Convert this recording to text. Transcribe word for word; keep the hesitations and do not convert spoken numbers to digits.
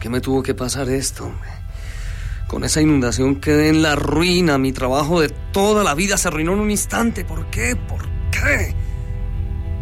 qué me tuvo que pasar esto? Con esa inundación quedé en la ruina. Mi trabajo de toda la vida se arruinó en un instante. ¿Por qué? ¿Por qué?